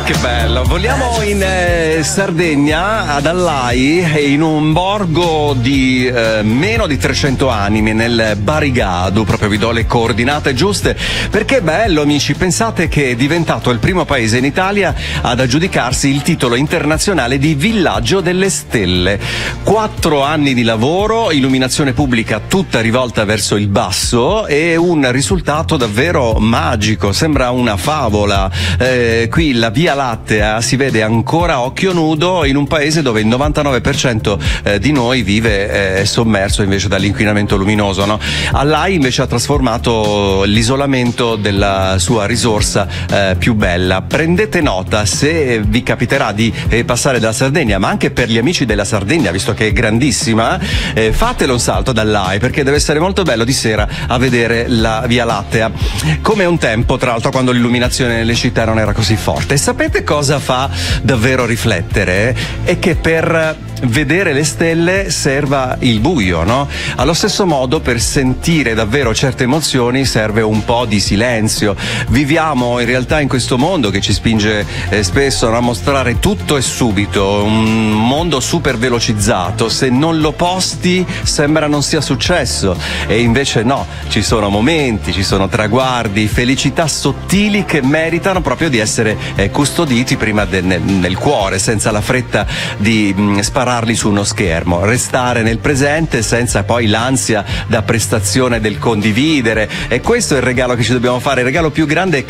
Che bello, vogliamo in Sardegna, ad Allai, in un borgo di meno di 300 anime, nel Barigado, proprio vi do le coordinate giuste, perché è bello amici, pensate che è diventato il primo paese in Italia ad aggiudicarsi il titolo internazionale di Villaggio delle Stelle. 4 anni di lavoro, illuminazione pubblica tutta rivolta verso il basso e un risultato davvero magico, sembra una favola. Qui la Via Lattea si vede ancora a occhio nudo in un paese dove il 99% di noi vive sommerso invece dall'inquinamento luminoso, no? Allai invece ha trasformato l'isolamento della sua risorsa più bella. Prendete nota, se vi capiterà di passare dalla Sardegna, ma anche per gli amici della Sardegna, visto che è grandissima, fatelo un salto ad Allai, perché deve essere molto bello di sera a vedere la Via Lattea, come un tempo tra l'altro quando l'illuminazione nelle città non era così forte. E sapete cosa fa davvero riflettere? È che per vedere le stelle serva il buio, no? Allo stesso modo, per sentire davvero certe emozioni serve un po' di silenzio. Viviamo in realtà in questo mondo che ci spinge spesso a mostrare tutto e subito, un mondo super velocizzato. Se non lo posti sembra non sia successo, e invece no, ci sono momenti, ci sono traguardi, felicità sottili che meritano proprio di essere custoditi prima nel cuore, senza la fretta di spararli su uno schermo, restare nel presente senza poi l'ansia da prestazione del condividere. E questo è il regalo che ci dobbiamo fare. Il regalo più grande